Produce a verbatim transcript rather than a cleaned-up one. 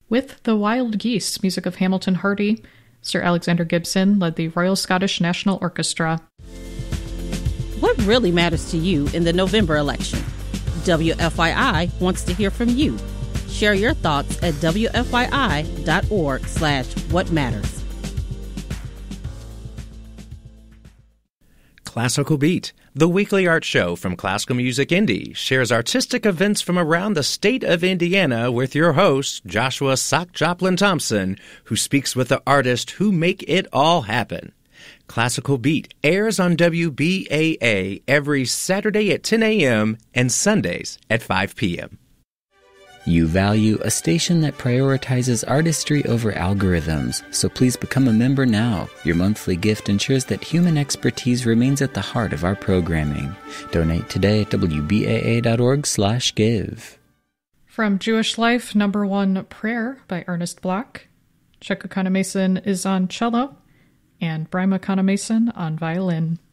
With the Wild Geese, music of Hamilton Hardy, Sir Alexander Gibson led the Royal Scottish National Orchestra. What really matters to you in the November election? W F Y I wants to hear from you. Share your thoughts at W F Y I dot org slash what matters. Classical Beat, the weekly art show from Classical Music Indie, shares artistic events from around the state of Indiana with your host, Joshua Sock Joplin Thompson, who speaks with the artists who make it all happen. Classical Beat airs on W B A A every Saturday at ten a.m. and Sundays at five p.m. You value a station that prioritizes artistry over algorithms, so please become a member now. Your monthly gift ensures that human expertise remains at the heart of our programming. Donate today at W B A A dot org slash give. From Jewish Life, number one, Prayer by Ernest Bloch. Chuck O'Connor Mason is on cello, and Brima O'Connor Mason on violin.